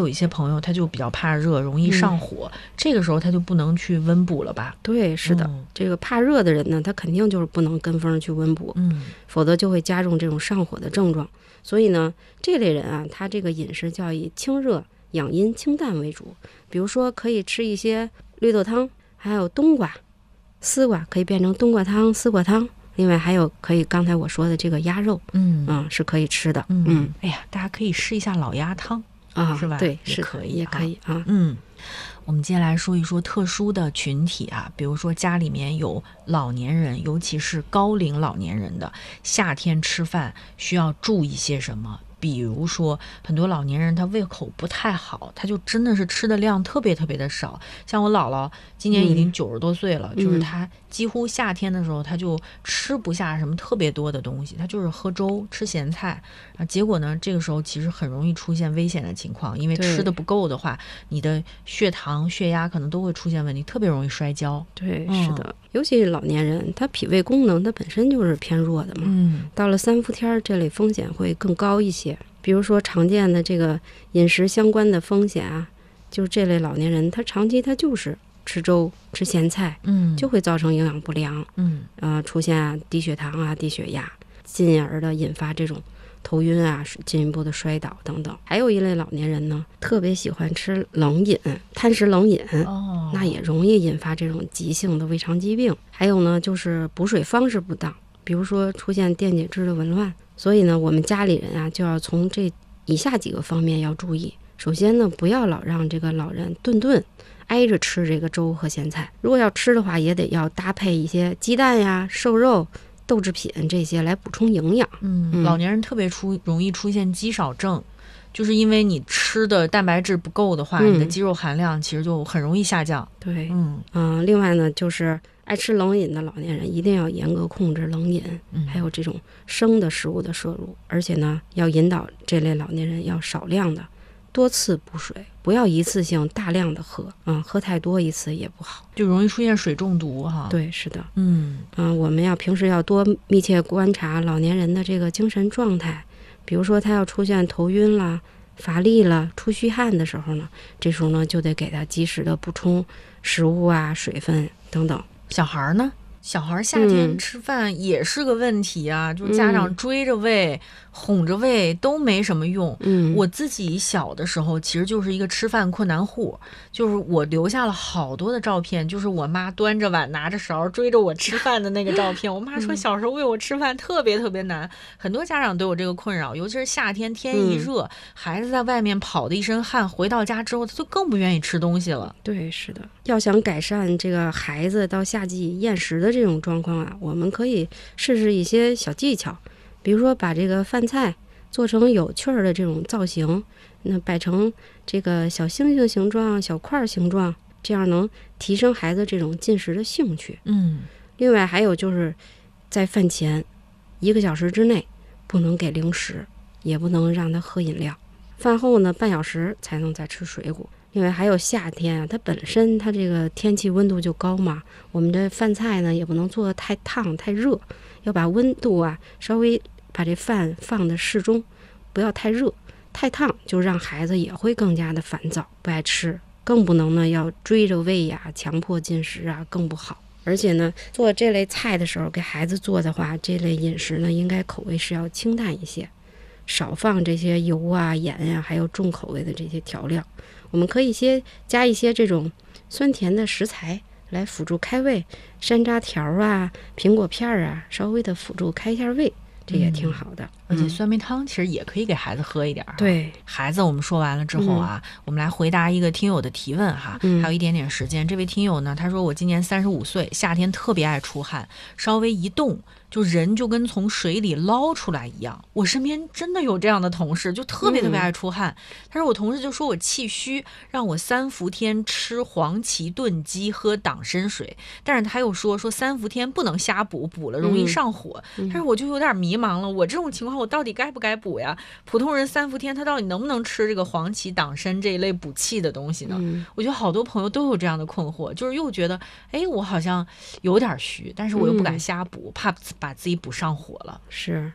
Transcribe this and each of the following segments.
有一些朋友他就比较怕热，容易上火，这个时候他就不能去温补了吧？ 对，是的，这个怕热的人呢，他肯定就是不能跟风去温补，否则就会加重这种上火的症状。所以呢，这类人啊，他这个饮食就要以清热养阴清淡为主。比如说可以吃一些绿豆汤，还有冬瓜、丝瓜，可以变成冬瓜汤、丝瓜汤。另外还有可以刚才我说的这个鸭肉，是可以吃的。 哎呀，大家可以试一下老鸭汤啊，是吧？ 对，是可以， 也可以啊。 我们接下来说一说特殊的群体啊，比如说家里面有老年人，尤其是高龄老年人的，夏天吃饭需要注意些什么？比如说很多老年人他胃口不太好，他就真的是吃的量特别特别的少。像我姥姥今年已经90多岁了，就是她几乎夏天的时候她就吃不下什么特别多的东西，她就是喝粥吃咸菜啊。结果呢，这个时候其实很容易出现危险的情况，因为吃的不够的话，你的血糖血压可能都会出现问题，特别容易摔跤。 对，是的，尤其是老年人，他脾胃功能它本身就是偏弱的嘛，到了3伏天这类风险会更高一些。比如说常见的这个饮食相关的风险啊，就是这类老年人他长期他就是吃粥吃咸菜，就会造成营养不良，出现低血糖啊低血压，进而的引发这种头晕啊，进一步的摔倒等等。还有一类老年人呢，特别喜欢吃冷饮，贪食冷饮，那也容易引发这种急性的胃肠疾病。还有呢，就是补水方式不当，比如说出现电解质的紊乱。所以呢，我们家里人啊，就要从这以下几个方面要注意。首先呢，不要老让这个老人顿顿挨着吃这个粥和咸菜，如果要吃的话，也得要搭配一些鸡蛋呀、瘦肉、豆制品这些来补充营养。 老年人特别容易出现肌少症，就是因为你吃的蛋白质不够的话，你的肌肉含量其实就很容易下降。 对，另外呢，就是爱吃冷饮的老年人一定要严格控制冷饮，还有这种生的食物的摄入，而且呢，要引导这类老年人要少量的多次补水，不要一次性大量的喝，喝太多一次也不好， 就容易出现水中毒哈。 对，是的，我们要平时要多密切观察老年人的这个精神状态，比如说他要出现头晕啦、乏力了、出虚汗的时候呢，这时候呢就得给他及时的补充食物啊、水分等等。 小孩呢？小孩夏天吃饭也是个问题啊，就是家长追着喂、哄着喂都没什么用。我自己小的时候其实就是一个吃饭困难户，就是我留下了好多的照片，就是我妈端着碗拿着勺追着我吃饭的那个照片。我妈说小时候喂我吃饭特别特别难，很多家长都有这个困扰，尤其是夏天天一热，孩子在外面跑的一身汗，回到家之后他就更不愿意吃东西了。 对，是的，要想改善这个孩子到夏季厌食的这种状况啊，我们可以试试一些小技巧，比如说把这个饭菜做成有趣儿的这种造型，那摆成这个小星星形状、小块形状，这样能提升孩子这种进食的兴趣。另外还有就是在饭前1个小时之内不能给零食，也不能让他喝饮料，饭后呢半小时才能再吃水果。另外还有夏天啊，它本身它这个天气温度就高嘛，我们的饭菜呢也不能做得太烫太热，要把温度啊稍微把这饭放的适中，不要太热太烫，就让孩子也会更加的烦躁不爱吃，更不能呢要追着喂呀、强迫进食啊，更不好。而且呢，做这类菜的时候给孩子做的话，这类饮食呢应该口味是要清淡一些，少放这些油啊、盐啊，还有重口味的这些调料。我们可以加一些这种酸甜的食材来辅助开胃，山楂条啊、苹果片啊，稍微的辅助开一下胃，这也挺好的。 而且酸梅汤其实也可以给孩子喝一点。 对， 孩子我们说完了之后啊，我们来回答一个听友的提问哈，还有一点点时间。这位听友呢，他说我今年35岁，夏天特别爱出汗，稍微一动就人就跟从水里捞出来一样。我身边真的有这样的同事，就特别特别爱出汗。他说我同事就说我气虚，让我3伏天吃黄芪炖鸡，喝党参水。但是他又说3伏天不能瞎补，补了容易上火。但是我就有点迷茫了，我这种情况我到底该不该补呀？普通人3伏天他到底能不能吃这个黄芪、党参这一类补气的东西呢？我觉得好多朋友都有这样的困惑，就是又觉得我好像有点虚，但是我又不敢瞎补，怕把自己补上火了。 是，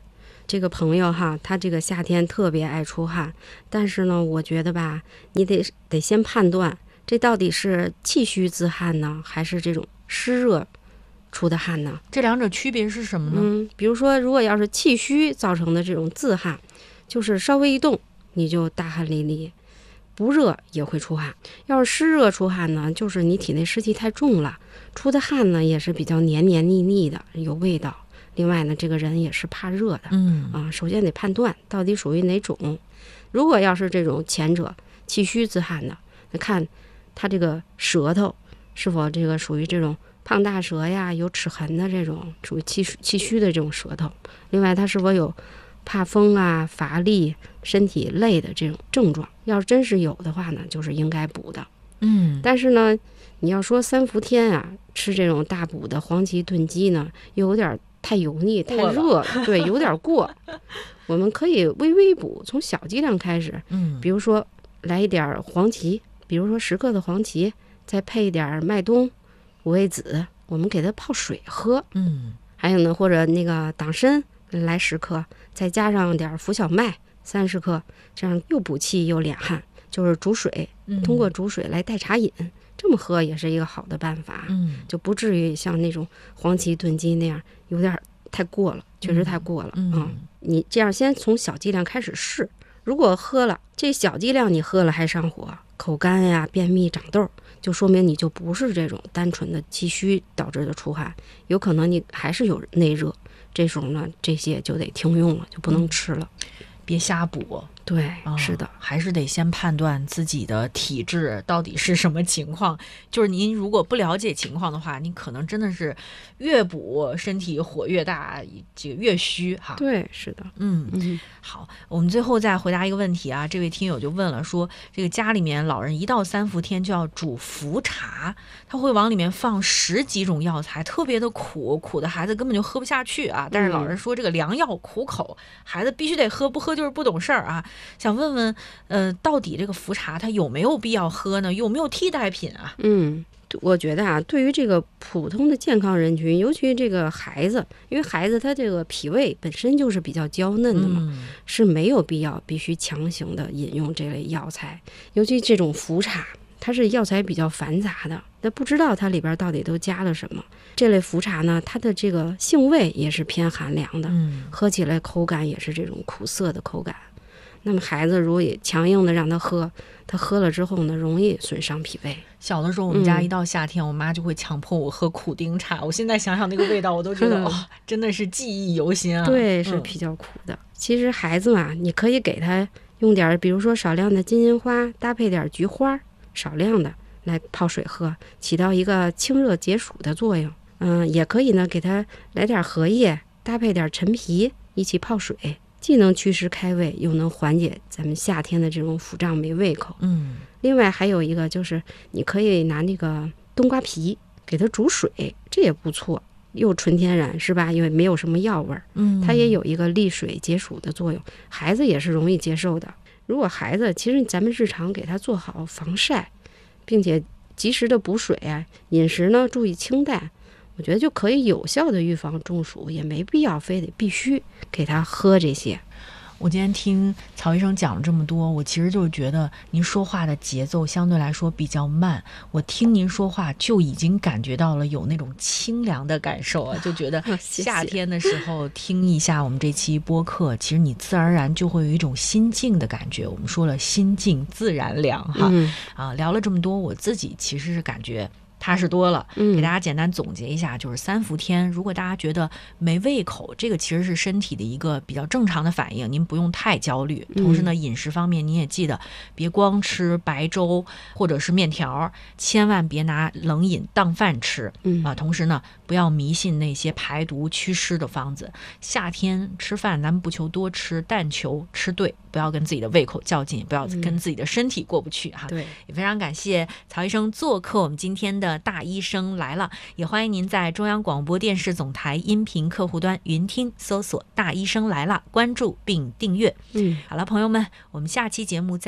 这个朋友哈，他这个夏天特别爱出汗，但是呢，我觉得吧，你得先判断这到底是气虚自汗呢，还是这种湿热出的汗呢？ 这两者区别是什么呢？ 比如说，如果要是气虚造成的这种自汗，就是稍微一动你就大汗淋漓，不热也会出汗。要是湿热出汗呢，就是你体内湿气太重了，出的汗呢也是比较黏黏腻腻的，有味道。另外呢，这个人也是怕热的，首先得判断到底属于哪种。如果要是这种前者气虚自汗的，那看他这个舌头是否这个属于这种胖大舌呀，有齿痕的这种属于气虚的这种舌头。另外他是否有怕风啊、乏力、身体累的这种症状，要是真是有的话呢，就是应该补的。但是呢，你要说3伏天啊，吃这种大补的黄芪炖鸡呢，又有点太油腻、太热，对，有点过。我们可以微微补，从小剂量开始，比如说来一点黄芪，比如说10克的黄芪，再配一点麦冬、五味子，我们给它泡水喝。还有呢，或者那个党参来10克，再加上点浮小麦30克，这样又补气又敛汗，就是煮水，通过煮水来代茶饮。这么喝也是一个好的办法，就不至于像那种黄芪炖鸡那样有点太过了，确实太过了。你这样先从小剂量开始试，如果喝了这小剂量你喝了还上火、口干呀、便秘、长痘，就说明你就不是这种单纯的气虚导致的出汗，有可能你还是有内热，这时候呢这些就得停用了，就不能吃了。 别瞎补。 对，是的， 还是得先判断自己的体质到底是什么情况。就是您如果不了解情况的话，你可能真的是越补身体火越大，这个越虚哈。 对，是的。 好，我们最后再回答一个问题啊。这位听友就问了，说这个家里面老人一到3伏天就要煮伏茶，他会往里面放10几种药材，特别的苦，苦的孩子根本就喝不下去啊。但是老人说这个良药苦口，孩子必须得喝，不喝就是不懂事儿啊。想问问，到底这个伏茶它有没有必要喝呢？有没有替代品啊？ 我觉得啊，对于这个普通的健康人群，尤其这个孩子，因为孩子他这个脾胃本身就是比较娇嫩的嘛，是没有必要必须强行的饮用这类药材。尤其这种伏茶，它是药材比较繁杂的，那不知道它里边到底都加了什么。这类伏茶呢，它的这个性味也是偏寒凉的，喝起来口感也是这种苦涩的口感。那么孩子如果也强硬的让他喝，他喝了之后呢，容易损伤脾胃。 小的时候我们家一到夏天，我妈就会强迫我喝苦丁茶，我现在想想那个味道，我都觉得真的是记忆犹新啊。 对，是比较苦的。其实孩子嘛，你可以给他用点，比如说少量的金银花，搭配点菊花，少量的来泡水喝，起到一个清热解暑的作用。也可以呢，给他来点荷叶，搭配点陈皮一起泡水，既能祛湿开胃，又能缓解咱们夏天的这种腹胀没胃口。另外还有一个就是你可以拿那个冬瓜皮给它煮水，这也不错，又纯天然是吧？因为没有什么药味儿，它也有一个利水解暑的作用，孩子也是容易接受的。如果孩子其实咱们日常给他做好防晒，并且及时的补水啊，饮食呢注意清淡，我觉得就可以有效的预防中暑，也没必要非得必须给他喝这些。 我今天听曹医生讲了这么多，我其实就是觉得您说话的节奏相对来说比较慢，我听您说话就已经感觉到了有那种清凉的感受啊，就觉得夏天的时候听一下我们这期播客，其实你自然而然就会有一种心静的感觉。我们说了心静自然凉哈，聊了这么多，我自己其实是感觉踏实多了。给大家简单总结一下，就是3伏天，如果大家觉得没胃口，这个其实是身体的一个比较正常的反应，您不用太焦虑。同时呢，饮食方面您也记得别光吃白粥或者是面条，千万别拿冷饮当饭吃同时呢，不要迷信那些排毒祛湿的方子。夏天吃饭咱们不求多吃，但求吃对，不要跟自己的胃口较劲，不要跟自己的身体过不去哈。 对， 也非常感谢曹医生做客我们今天的大医生来了，也欢迎您在中央广播电视总台音频客户端云听搜索大医生来了，关注并订阅。好了，朋友们，我们下期节目再见。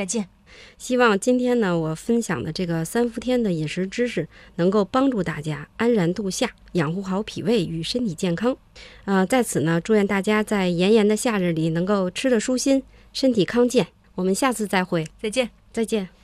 希望今天呢，我分享的这个3伏天的饮食知识，能够帮助大家安然度夏，养护好脾胃与身体健康。在此呢，祝愿大家在炎炎的夏日里能够吃得舒心，身体康健。我们下次再会， 再见。 再见。